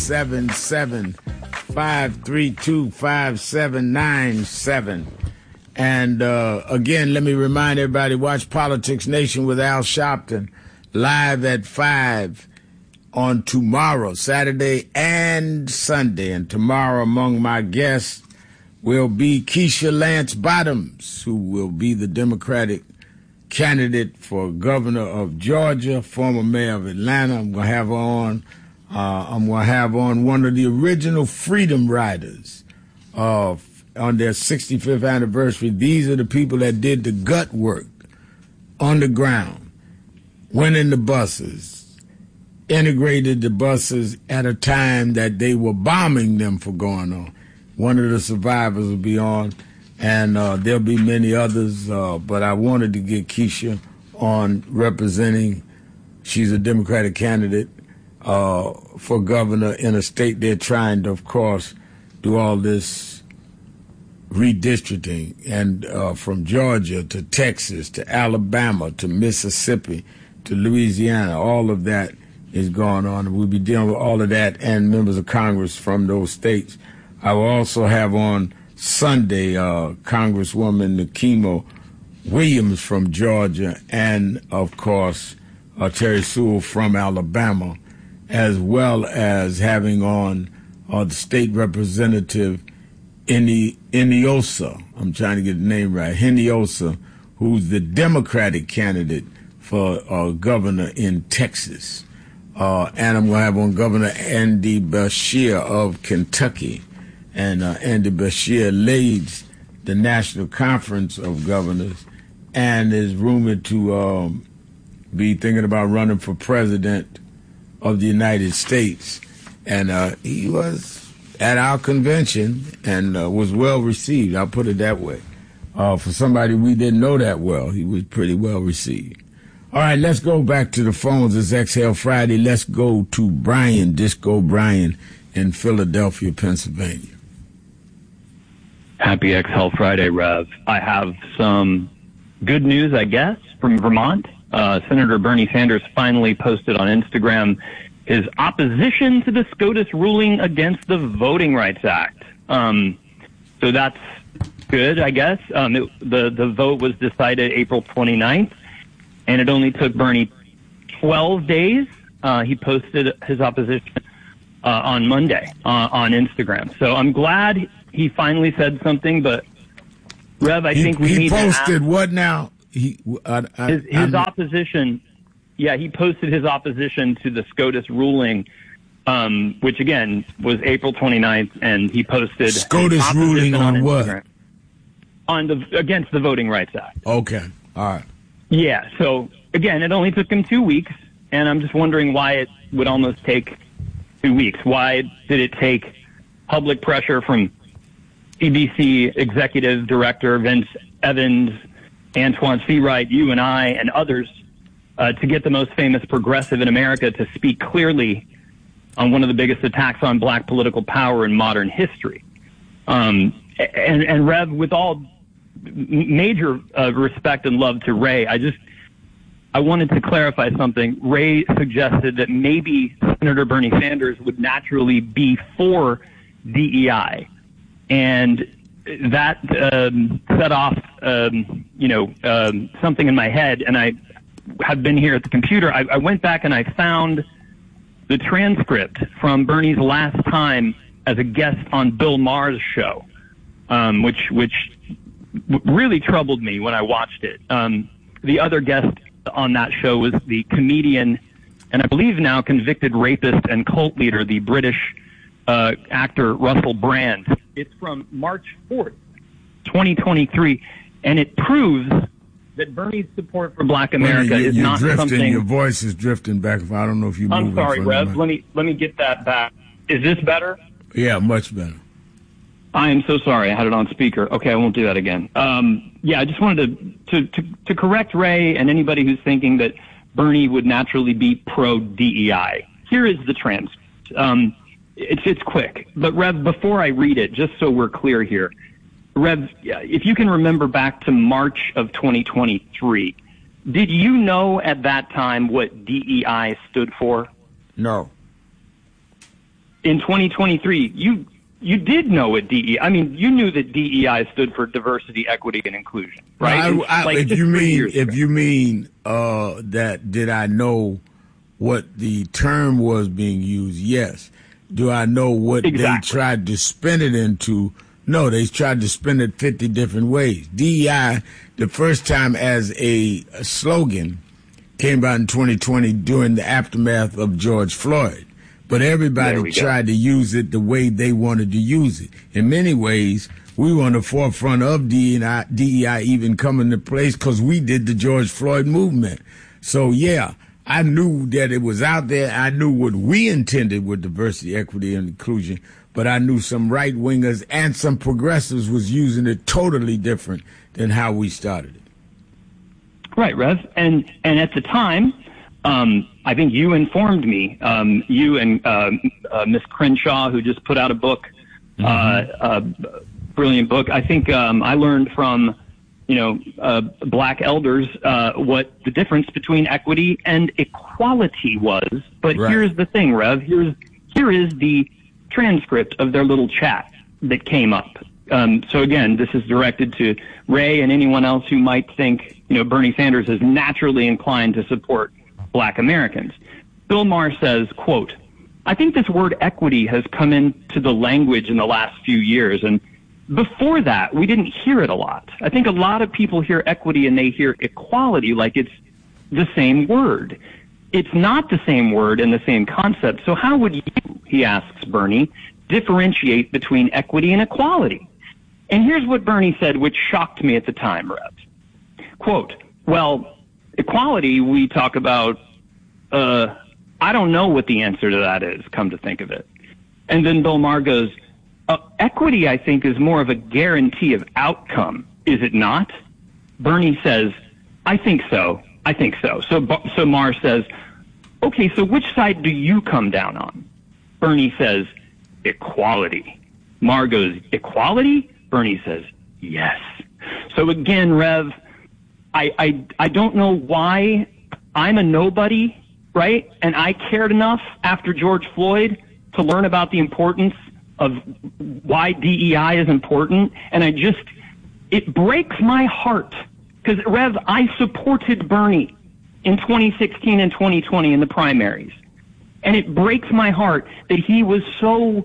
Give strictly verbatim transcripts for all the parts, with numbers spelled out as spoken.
seven seven, five three two, five seven nine seven. And uh, again, let me remind everybody, watch Politics Nation with Al Sharpton live at five on tomorrow, Saturday and Sunday. And tomorrow among my guests will be Keisha Lance Bottoms, who will be the Democratic candidate for governor of Georgia, former mayor of Atlanta. I'm going to have her on. Uh, I'm going to have on one of the original Freedom Riders uh, on their sixty-fifth anniversary. These are the people that did the gut work on the ground, went in the buses, integrated the buses at a time that they were bombing them for going on. One of the survivors will be on, and uh, there'll be many others, uh, but I wanted to get Keisha on representing. She's a Democratic candidate uh, for governor in a state they're trying to, of course, do all this redistricting, and uh, from Georgia to Texas to Alabama to Mississippi to Louisiana, all of that is going on. We'll be dealing with all of that and members of Congress from those states. I will also have on Sunday uh, Congresswoman Nikema Williams from Georgia and, of course, uh, Terry Sewell from Alabama, as well as having on uh, the state representative Ini, Iniosa, I'm trying to get the name right, Iniosa, who's the Democratic candidate for uh, governor in Texas. Uh, and I'm going to have on Governor Andy Beshear of Kentucky. And uh, Andy Beshear leads the National Conference of Governors and is rumored to um, be thinking about running for president of the United States. And uh, he was at our convention and uh, was well received. I'll put it that way. Uh, for somebody we didn't know that well, he was pretty well received. All right, let's go back to the phones. It's Exhale Friday. Let's go to Brian, Disco Brian in Philadelphia, Pennsylvania. Happy Exhale Friday, Rev. I have some good news, I guess, from Vermont. Uh, Senator Bernie Sanders finally posted on Instagram his opposition to the SCOTUS ruling against the Voting Rights Act. Um, so that's good, I guess. Um, it, the, the vote was decided April twenty-ninth, and it only took Bernie twelve days. Uh, he posted his opposition uh, on Monday uh, on Instagram. So I'm glad he finally said something, but Rev, I he, think we he need to posted ask, what now? He, I, I, his his opposition, yeah, he posted his opposition to the SCOTUS ruling, um, which again was April twenty-ninth, and he posted SCOTUS ruling on, on what? On the against the Voting Rights Act. Okay, all right. Yeah, so again, it only took him two weeks, and I'm just wondering why it would almost take two weeks. Why did it take public pressure from C B C Executive Director Vince Evans, Antoine Seawright, you and I, and others uh, to get the most famous progressive in America to speak clearly on one of the biggest attacks on black political power in modern history? Um, and, and Rev, with all major uh, respect and love to Ray, I just I wanted to clarify something. Ray suggested that maybe Senator Bernie Sanders would naturally be for D E I. And that um, set off, um, you know, um, something in my head. And I have been here at the computer. I, I went back and I found the transcript from Bernie's last time as a guest on Bill Maher's show, um, which which really troubled me when I watched it. Um, the other guest on that show was the comedian and I believe now convicted rapist and cult leader, the British uh, actor Russell Brand. It's from March fourth, twenty twenty-three, and it proves that Bernie's support for Black America well, you, is not drifting, something. Your voice is drifting back. I don't know if you. I'm sorry, Rev. Let me let me get that back. Is this better? Yeah, much better. I am so sorry. I had it on speaker. Okay, I won't do that again. Um, yeah, I just wanted to, to, to, to correct Ray and anybody who's thinking that Bernie would naturally be pro-D E I. Here is the transcript. Um, it's, it's quick. But, Rev, before I read it, just so we're clear here, Rev, if you can remember back to March of twenty twenty-three, did you know at that time what D E I stood for? No. in twenty twenty-three, you you did know what D E I. I mean, you knew that D E I stood for diversity, equity, and inclusion, right? No, I, I, like if you mean if ago. you mean uh, that, did I know what the term was being used? Yes. Do I know what exactly. they tried to spin it into? No, they tried to spin it fifty different ways. D E I, the first time as a, a slogan, came about in twenty twenty during the aftermath of George Floyd. But everybody tried to use it the way they wanted to use it. In many ways, we were on the forefront of D E I, D E I even coming to place because we did the George Floyd movement. So, yeah, I knew that it was out there. I knew what we intended with diversity, equity, and inclusion. But I knew some right-wingers and some progressives was using it totally different than how we started it. Right, Rev. And, and at the time, Um, I think you informed me, um, you and uh, uh, Miss Crenshaw, who just put out a book, mm-hmm. uh, a brilliant book. I think um, I learned from, you know, uh, black elders uh, what the difference between equity and equality was. But right. here's the thing, Rev. Here's here is the transcript of their little chat that came up. Um, so again, this is directed to Ray and anyone else who might think, you know, Bernie Sanders is naturally inclined to support Black Americans. Bill Maher says, quote, I think this word equity has come into the language in the last few years. And before that, we didn't hear it a lot. I think a lot of people hear equity and they hear equality like it's the same word. It's not the same word and the same concept. So how would you, he asks Bernie, differentiate between equity and equality? And here's what Bernie said, which shocked me at the time, Rev. Quote, well, equality, we talk about, uh, I don't know what the answer to that is, come to think of it. And then Bill Maher goes, uh, equity, I think, is more of a guarantee of outcome, is it not? Bernie says, I think so. I think so. So, so Maher says, okay, so which side do you come down on? Bernie says, equality. Maher goes, equality? Bernie says, yes. So again, Rev, I, I, I don't know why I'm a nobody, right? And I cared enough after George Floyd to learn about the importance of why D E I is important. And I just, it breaks my heart because, Rev, I supported Bernie in twenty sixteen and twenty twenty in the primaries. And it breaks my heart that he was so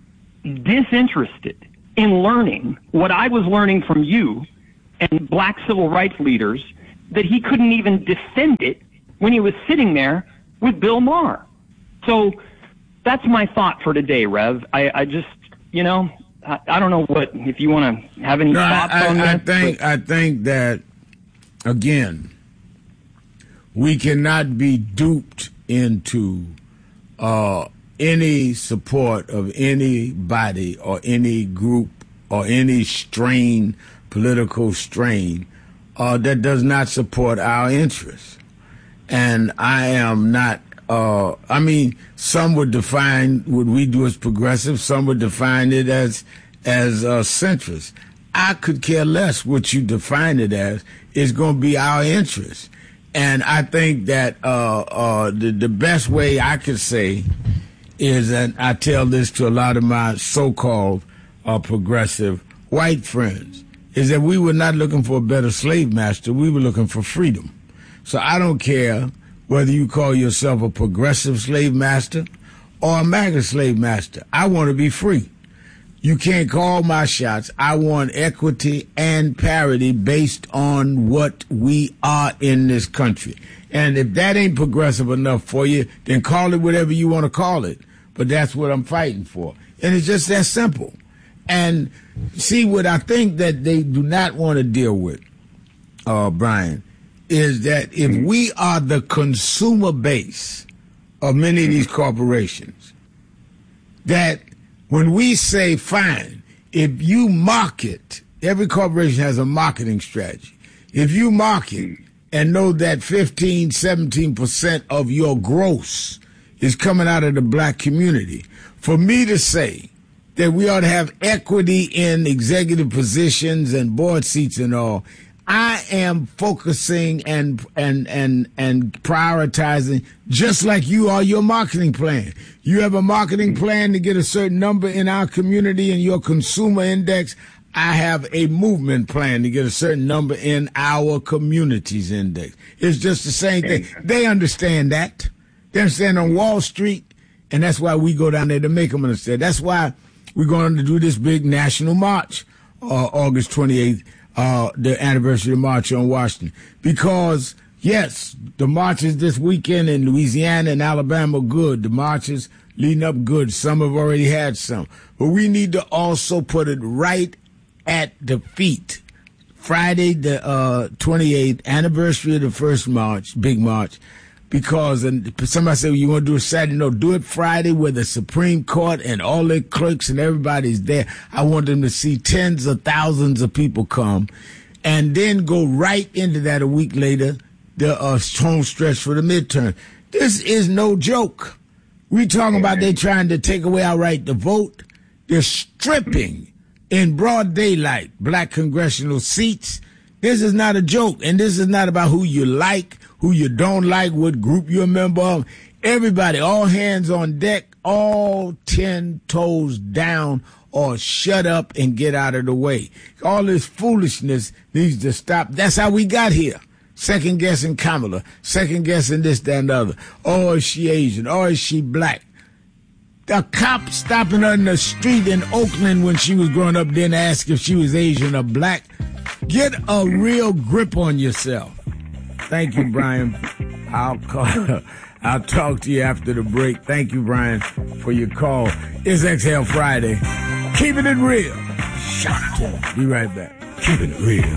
disinterested in learning what I was learning from you and black civil rights leaders that he couldn't even defend it when he was sitting there with Bill Maher. So that's my thought for today, Rev. I, I just, you know, I, I don't know what, if you want to have any no, thoughts I, on I that. Think, I think that, again, we cannot be duped into uh, any support of anybody or any group or any strain, political strain, uh, that does not support our interests. And I am not, uh, I mean, some would define what we do as progressive, some would define it as, as uh, centrist. I could care less what you define it as. It's going to be our interest. And I think that uh, uh, the, the best way I could say is, and I tell this to a lot of my so-called uh, progressive white friends, is that we were not looking for a better slave master. We were looking for freedom. So I don't care whether you call yourself a progressive slave master or a MAGA slave master. I want to be free. You can't call my shots. I want equity and parity based on what we are in this country. And if that ain't progressive enough for you, then call it whatever you want to call it. But that's what I'm fighting for. And it's just that simple. And see, what I think that they do not want to deal with, uh, Brian, is that if we are the consumer base of many of these corporations, that when we say, fine, if you market, every corporation has a marketing strategy. If you market and know that fifteen, seventeen percent of your gross is coming out of the black community, for me to say that we ought to have equity in executive positions and board seats and all, I am focusing and and and and prioritizing just like you are your marketing plan. You have a marketing plan to get a certain number in our community in your consumer index. I have a movement plan to get a certain number in our community's index. It's just the same thing. They understand that. They understand on Wall Street, and that's why we go down there to make them understand. That's why we're going to do this big national march, uh, August twenty-eighth. Uh, the anniversary of the March on Washington. Because, yes, the marches this weekend in Louisiana and Alabama are good. The marches leading up good. Some have already had some. But we need to also put it right at the feet. Friday, the uh, twenty-eighth, anniversary of the first march, big march. Because and somebody said, well, you want to do it Saturday? No, do it Friday where the Supreme Court and all their clerks and everybody's there. I want them to see tens of thousands of people come. And then go right into that a week later, the uh, home stretch for the midterm. This is no joke. We talking about they trying to take away our right to vote. They're stripping in broad daylight black congressional seats. This is not a joke. And this is not about who you like, who you don't like, what group you're a member of. Everybody, all hands on deck, all ten toes down, or shut up and get out of the way. All this foolishness needs to stop. That's how we got here. Second guessing Kamala, second guessing this, that, and the other. Oh, is she Asian? Oh, is she black? The cop stopping her in the street in Oakland when she was growing up didn't ask if she was Asian or black. Get a real grip on yourself. Thank you, Brian. I'll call. I'll talk to you after the break. Thank you, Brian, for your call. It's Exhale Friday. Keeping it real. Shut up. Be right back. Keeping it real.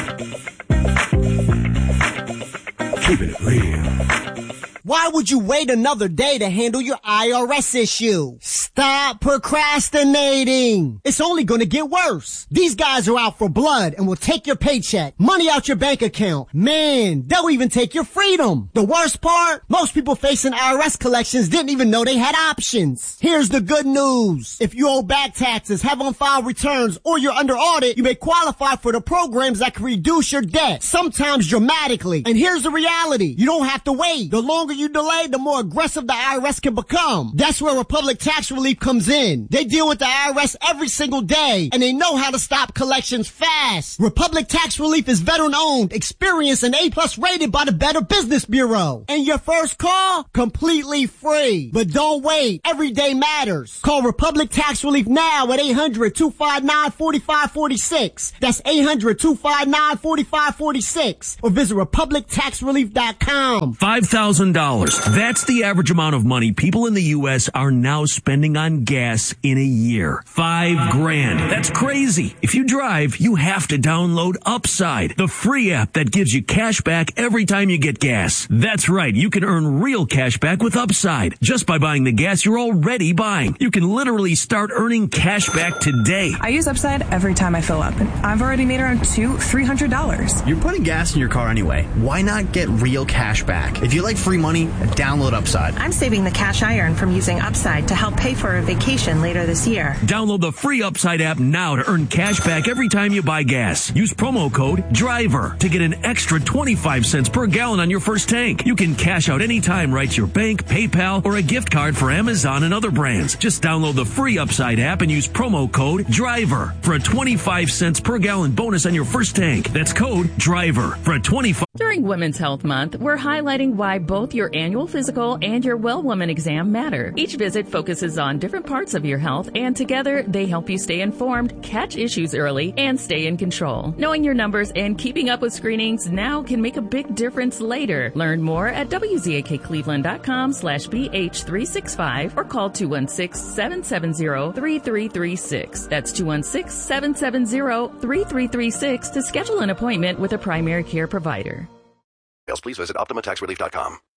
Keeping it real. Why would you wait another day to handle your I R S issue? Stop procrastinating. It's only going to get worse. These guys are out for blood and will take your paycheck, money out your bank account. Man, they'll even take your freedom. The worst part? Most people facing I R S collections didn't even know they had options. Here's the good news. If you owe back taxes, have on-file returns, or you're under audit, you may qualify for the programs that can reduce your debt, sometimes dramatically. And here's the reality. You don't have to wait. The longer you delay, the more aggressive the I R S can become. That's where Republic Tax Relief comes in. They deal with the I R S every single day, and they know how to stop collections fast. Republic Tax Relief is veteran-owned, experienced, and A-plus rated by the Better Business Bureau. And your first call? Completely free. But don't wait. Every day matters. Call Republic Tax Relief now at eight hundred, two five nine, four five four six. That's eight hundred, two five nine, four five four six. Or visit republic tax relief dot com. five thousand dollars. That's the average amount of money people in the U S are now spending on gas in a year. Five grand. That's crazy. If you drive, you have to download Upside, the free app that gives you cash back every time you get gas. That's right. You can earn real cash back with Upside just by buying the gas you're already buying. You can literally start earning cash back today. I use Upside every time I fill up, and I've already made around two, three hundred dollars. You're putting gas in your car anyway. Why not get real cash back? If you like free money, download Upside. I'm saving the cash I earn from using Upside to help pay for a vacation later this year. Download the free Upside app now to earn cash back every time you buy gas. Use promo code DRIVER to get an extra twenty-five cents per gallon on your first tank. You can cash out anytime right to your bank, PayPal, or a gift card for Amazon and other brands. Just download the free Upside app and use promo code DRIVER for a twenty-five cents per gallon bonus on your first tank. That's code DRIVER for a twenty-five. During Women's Health Month, we're highlighting why both your annual physical and your Well Woman exam matter. Each visit focuses on different parts of your health, and together they help you stay informed, catch issues early, and stay in control. Knowing your numbers and keeping up with screenings now can make a big difference later. Learn more at W Z A K Cleveland dot com slash B H three sixty-five or call two one six, seven seven zero, three three three six. That's two one six, seven seven zero, three three three six to schedule an appointment with a primary care provider. Please visit Optima Tax Relief dot com.